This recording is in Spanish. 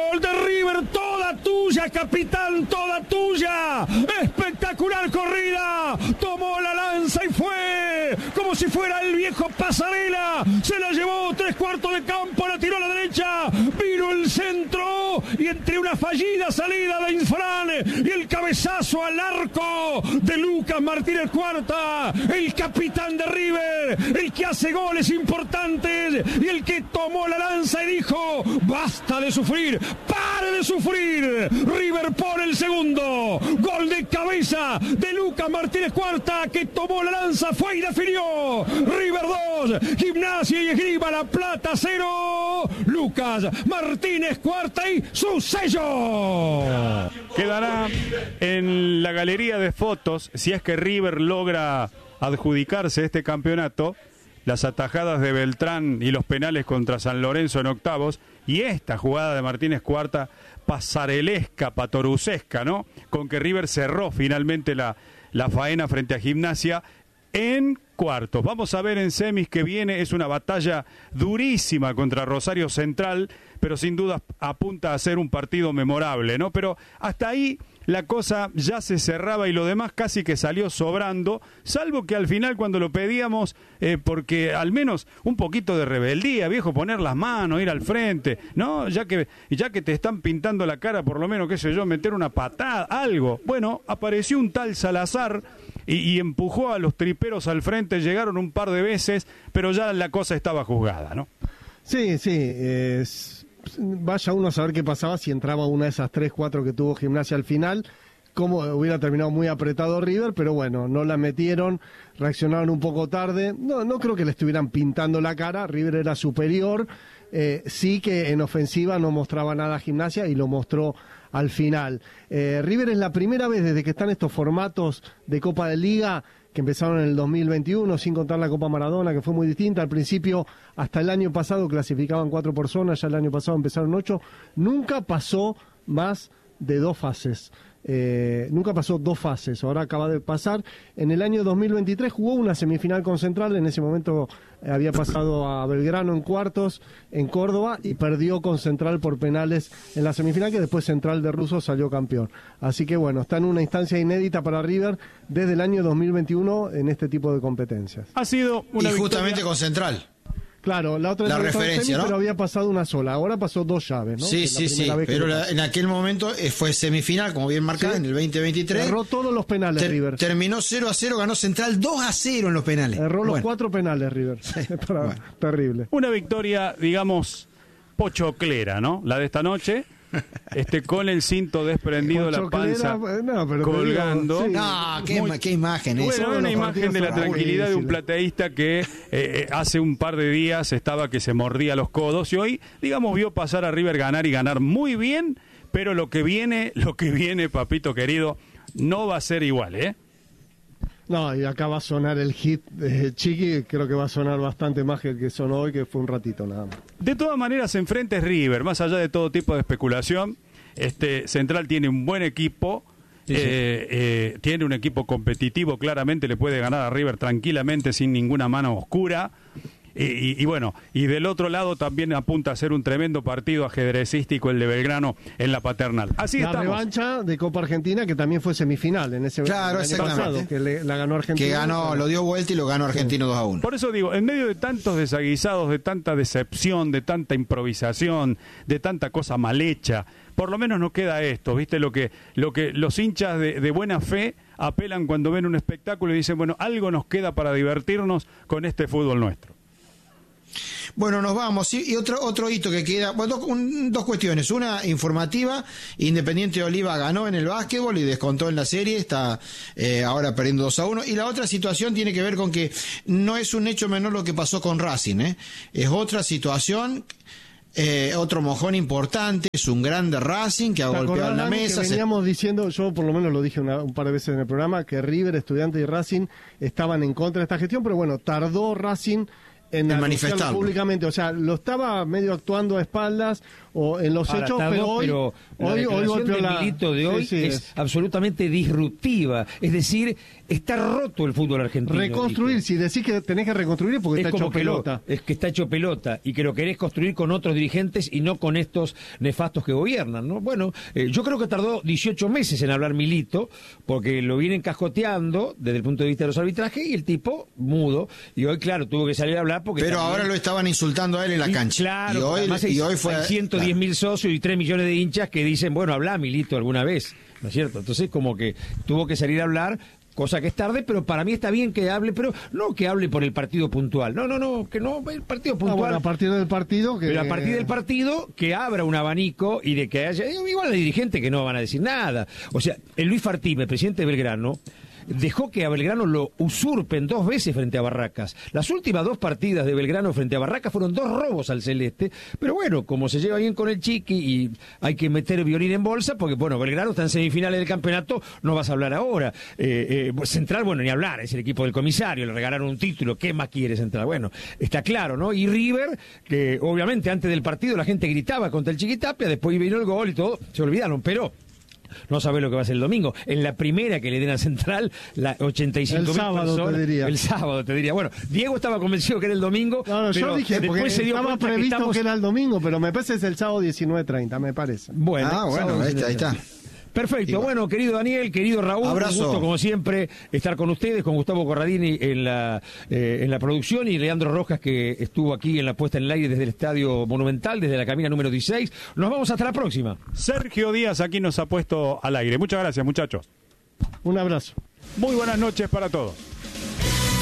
Gol de River, toda tuya, capitán, toda tuya. Espectacular corrida. Tomó la lanza y fue como si fuera el viejo Pasarela. Se la llevó 3/4 de campo, la tiró a la derecha. Vino el centro y entre una fallida salida de Infran y el cabezazo al arco de Lucas Martínez Cuarta, el capitán de River, el que hace goles importantes y el que tomó la lanza y dijo: basta de sufrir, pare de sufrir. River pone el segundo. Gol de cabeza de Lucas Martínez Cuarta, que tomó la lanza, fue y definió. River 2, Gimnasia y Esgrima La Plata 0. Lucas Martínez Cuarta y su sello. Quedará en la galería de fotos, si es que River logra adjudicarse este campeonato, las atajadas de Beltrán y los penales contra San Lorenzo en octavos, y esta jugada de Martínez Cuarta pasarelesca, patorucesca, ¿no? Con que River cerró finalmente la faena frente a Gimnasia en cuartos. Vamos a ver en semis que viene, es una batalla durísima contra Rosario Central, pero sin duda apunta a ser un partido memorable, ¿no? Pero hasta ahí la cosa ya se cerraba y lo demás casi que salió sobrando, salvo que al final cuando lo pedíamos, porque al menos un poquito de rebeldía, viejo, poner las manos, ir al frente, ¿no? Ya que te están pintando la cara, por lo menos, qué sé yo, meter una patada, algo. Bueno, apareció un tal Salazar y empujó a los triperos al frente, llegaron un par de veces, pero ya la cosa estaba juzgada, ¿no? Sí, vaya uno a saber qué pasaba si entraba una de esas 3, 4 que tuvo Gimnasia al final, cómo hubiera terminado muy apretado River, pero bueno, no la metieron, reaccionaron un poco tarde, no creo que le estuvieran pintando la cara, River era superior, sí que en ofensiva no mostraba nada a Gimnasia y lo mostró al final. River es la primera vez desde que están estos formatos de Copa de Liga, que empezaron en el 2021, sin contar la Copa Maradona, que fue muy distinta. Al principio, hasta el año pasado, clasificaban 4 personas, ya el año pasado empezaron 8. Nunca pasó más de 2 fases. Nunca pasó 2 fases, ahora acaba de pasar. En el año 2023 jugó una semifinal con Central, en ese momento había pasado a Belgrano en cuartos en Córdoba y perdió con Central por penales en la semifinal, que después Central de Russo salió campeón. Así que bueno, está en una instancia inédita para River desde el año 2021 en este tipo de competencias. Ha sido una y justamente victoria... con Central. Claro, la otra la referencia, semi, ¿no? Pero había pasado una sola, ahora pasó 2 llaves, ¿no? Sí, pero en aquel momento fue semifinal, como bien marcada, en el 2023. Erró todos los penales River. Terminó 0-0, ganó Central 2-0 en los penales. Erró los 4 penales River. Terrible. Una victoria, digamos, pochoclera, ¿no? La de esta noche. Con el cinto desprendido, la panza colgando. Digo, sí. Qué imagen es. Bueno, una imagen de la tranquilidad de un plateísta que hace un par de días estaba que se mordía los codos y hoy, digamos, vio pasar a River ganar y ganar muy bien, pero lo que viene, papito querido, no va a ser igual, ¿eh? No, y acá va a sonar el hit de Chiqui, creo que va a sonar bastante más que el que sonó hoy, que fue un ratito nada más. De todas maneras, enfrente es River, más allá de todo tipo de especulación. Central tiene un buen equipo, tiene un equipo competitivo, claramente le puede ganar a River tranquilamente sin ninguna mano oscura. Y bueno, y del otro lado también apunta a ser un tremendo partido ajedrecístico el de Belgrano en la Paternal. Así la estamos. Revancha de Copa Argentina, que también fue semifinal en ese año pasado, que la ganó Argentina. Lo dio vuelta y lo ganó Argentino 2-1. Por eso digo, en medio de tantos desaguisados, de tanta decepción, de tanta improvisación, de tanta cosa mal hecha, por lo menos nos queda esto, ¿viste? Lo que los hinchas de buena fe apelan cuando ven un espectáculo y dicen, bueno, algo nos queda para divertirnos con este fútbol nuestro. Bueno, nos vamos. Y otro hito que queda, bueno, dos cuestiones. Una informativa, Independiente de Oliva ganó en el básquetbol y descontó en la serie, está ahora perdiendo 2-1. Y la otra situación tiene que ver con que no es un hecho menor lo que pasó con Racing, es otra situación. Otro mojón importante, es un grande Racing que ha golpeado la mesa. Que veníamos diciendo, yo por lo menos lo dije un par de veces en el programa, que River, Estudiantes y Racing estaban en contra de esta gestión, pero bueno, tardó Racing en el anunciarlo manifestarlo públicamente, o sea, lo estaba medio actuando a espaldas o en los hechos, pero hoy golpeó la Milito de hoy es absolutamente disruptiva, es decir, está roto el fútbol argentino. Reconstruir, si decís que tenés que reconstruir porque está hecho pelota. Es que está hecho pelota y que lo querés construir con otros dirigentes y no con estos nefastos que gobiernan, ¿no? Bueno, yo creo que tardó 18 meses en hablar Milito, porque lo vienen cascoteando desde el punto de vista de los arbitrajes y el tipo mudo, y hoy claro tuvo que salir a hablar porque... Pero también... ahora lo estaban insultando a él en la cancha. Claro, y hoy fue... Hay 110.000 socios y 3 millones de hinchas que dicen, bueno, habla Milito alguna vez, ¿no es cierto? Entonces como que tuvo que salir a hablar, cosa que es tarde, pero para mí está bien que hable, pero no que hable por el partido puntual. No, que no, el partido puntual. Bueno, a partir del partido Pero a partir del partido que abra un abanico y de que haya, igual hay dirigentes que no van a decir nada. O sea, el Luis Fartime, presidente de Belgrano, dejó que a Belgrano lo usurpen 2 veces frente a Barracas. Las últimas 2 partidas de Belgrano frente a Barracas fueron 2 robos al celeste, pero bueno, como se lleva bien con el Chiqui y hay que meter violín en bolsa, porque bueno, Belgrano está en semifinales del campeonato, no vas a hablar ahora. Central, bueno, ni hablar, es el equipo del comisario, le regalaron un título, ¿qué más quiere Central? Bueno, está claro, ¿no? Y River, que obviamente antes del partido la gente gritaba contra el Chiquitapia, después vino el gol y todo, se olvidaron, pero... no sabe lo que va a ser el domingo. En la primera que le den a Central, la 85.000 personas. El sábado te diría. Bueno, Diego estaba convencido que era el domingo. No, yo dije, porque se dio estaba previsto que era el domingo, pero me parece que es el sábado 19:30, me parece. Bueno, ahí está. Perfecto, bueno, querido Daniel, querido Raúl, abrazo. Un gusto como siempre estar con ustedes, con Gustavo Corradini en la producción y Leandro Rojas que estuvo aquí en la puesta en el aire desde el Estadio Monumental, desde la cabina número 16. Nos vamos hasta la próxima. Sergio Díaz aquí nos ha puesto al aire. Muchas gracias, muchachos. Un abrazo. Muy buenas noches para todos.